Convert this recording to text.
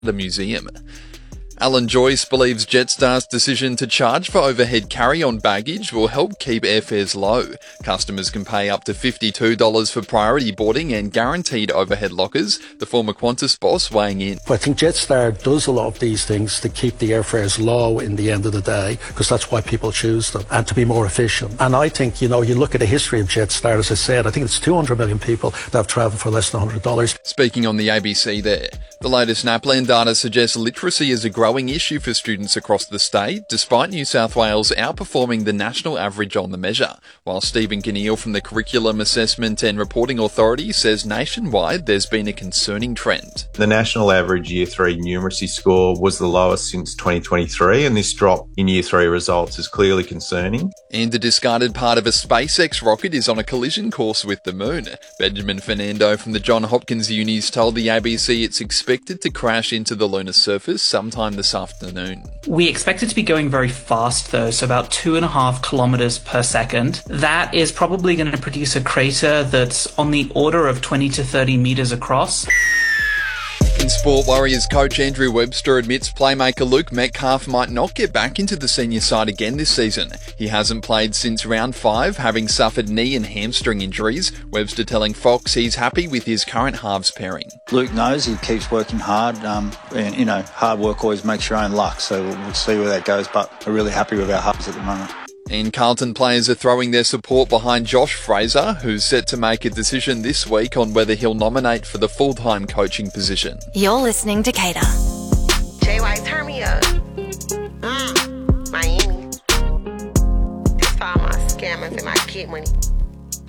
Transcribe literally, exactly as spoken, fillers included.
the museum. Alan Joyce believes Jetstar's decision to charge for overhead carry-on baggage will help keep airfares low. Customers can pay up to fifty-two dollars for priority boarding and guaranteed overhead lockers, the former Qantas boss weighing in. I think Jetstar does a lot of these things to keep the airfares low in the end of the day, because that's why people choose them, and to be more efficient. And I think, you know, you look at the history of Jetstar, as I said, I think it's two hundred million people that have travelled for less than one hundred dollars. Speaking on the A B C there, the latest NAPLAN data suggests literacy is a growing issue for students across the state, despite New South Wales outperforming the national average on the measure. While Stephen Kinneal from the Curriculum Assessment and Reporting Authority says nationwide there's been a concerning trend. The national average Year three numeracy score was the lowest since twenty twenty-three, and this drop in Year three results is clearly concerning. And the discarded part of a SpaceX rocket is on a collision course with the moon. Benjamin Fernando from the Johns Hopkins Unis told the A B C it's expected to crash into the lunar surface sometime this afternoon. We expect it to be going very fast though, so about two and a half kilometres per second. That is probably going to produce a crater that's on the order of twenty to thirty metres across. In sport, Warriors coach Andrew Webster admits playmaker Luke Metcalf might not get back into the senior side again this season. He hasn't played since round five, having suffered knee and hamstring injuries. Webster telling Fox he's happy with his current halves pairing. Luke knows he keeps working hard, um, and you know, hard work always makes your own luck, so we'll, we'll see where that goes, but we're really happy with our halves at the moment. And Carlton players are throwing their support behind Josh Fraser, who's set to make a decision this week on whether he'll nominate for the full-time coaching position. You're listening to Cater. J Y, turn me up. Mm, Miami. That's for all my scammers and my kid money.